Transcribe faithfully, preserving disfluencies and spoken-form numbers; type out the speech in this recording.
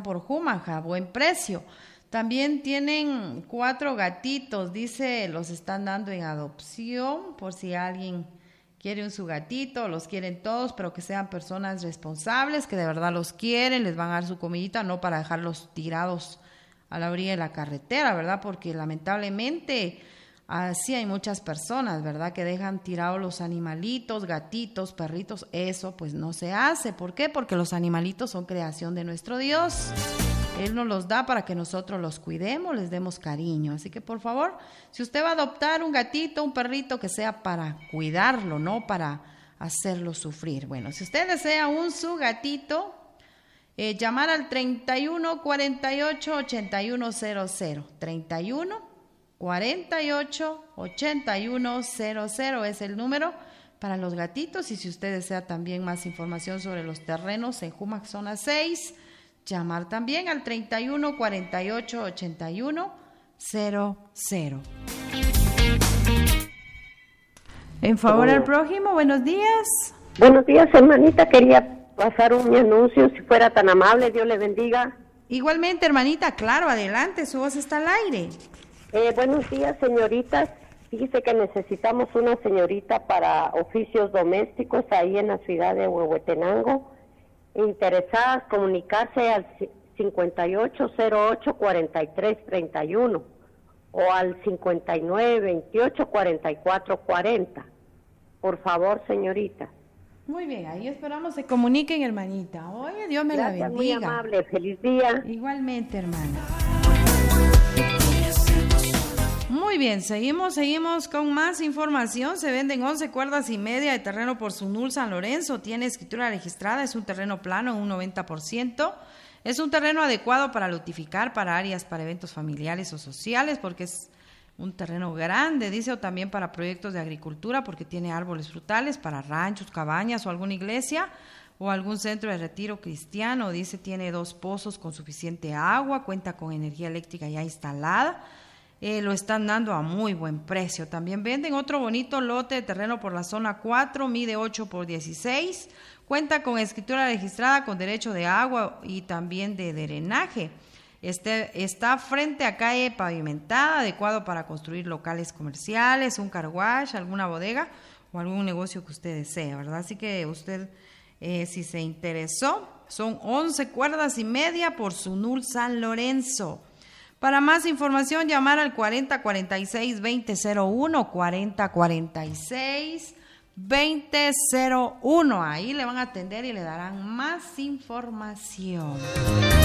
por Jumaja, buen precio. También tienen cuatro gatitos, dice, los están dando en adopción, por si alguien quiere un su gatito, los quieren todos, pero que sean personas responsables, que de verdad los quieren, les van a dar su comidita, no para dejarlos tirados a la orilla de la carretera, ¿verdad? Porque lamentablemente así hay muchas personas, ¿verdad? Que dejan tirados los animalitos, gatitos, perritos, eso pues no se hace. ¿Por qué? Porque los animalitos son creación de nuestro Dios. Él nos los da para que nosotros los cuidemos, les demos cariño. Así que por favor, si usted va a adoptar un gatito, un perrito, que sea para cuidarlo, no para hacerlo sufrir. Bueno, si usted desea un su gatito, eh, llamar al treinta y uno cuarenta y ocho ochenta y uno cero cero. treinta y uno cuarenta y ocho ochenta y uno cero cero es el número para los gatitos. Y si usted desea también más información sobre los terrenos en Jumac Zona seis, llamar también al treinta y uno cuarenta y ocho ochenta y uno cero cero. En favor al prójimo, buenos días. Buenos días, hermanita, quería pasar un anuncio, si fuera tan amable, Dios le bendiga. Igualmente, hermanita, claro, adelante, su voz está al aire. Eh, buenos días, señoritas. Fíjese que necesitamos una señorita para oficios domésticos ahí en la ciudad de Huehuetenango. Interesadas, comunicarse al cincuenta y ocho cero ocho cuarenta y tres treinta y uno o al cincuenta y nueve veintiocho cuarenta y cuatro cuarenta. Por favor, señorita. Muy bien, ahí esperamos se comuniquen, hermanita. Oye, Dios me Gracias, la bendiga. muy amable, feliz día. Igualmente, hermana. Muy bien, seguimos, seguimos con más información. Se venden once cuerdas y media de terreno por Sunul San Lorenzo. Tiene escritura registrada, es un terreno plano en un noventa por ciento. Es un terreno adecuado para lotificar, para áreas, para eventos familiares o sociales, porque es un terreno grande, dice, o también para proyectos de agricultura, porque tiene árboles frutales, para ranchos, cabañas o alguna iglesia o algún centro de retiro cristiano. Dice, tiene dos pozos con suficiente agua, cuenta con energía eléctrica ya instalada. Eh, lo están dando a muy buen precio. También venden otro bonito lote de terreno por la zona cuatro, mide ocho por dieciséis, cuenta con escritura registrada, con derecho de agua y también de drenaje. Este, está frente a calle pavimentada, adecuado para construir locales comerciales, un car wash, alguna bodega o algún negocio que usted desee, ¿verdad? Así que usted, eh, si se interesó, son once cuerdas y media por Sunul San Lorenzo. Para más información, llamar al cuarenta cuarenta y seis veinte cero uno, cuarenta cuarenta y seis veinte cero uno. Ahí le van a atender y le darán más información.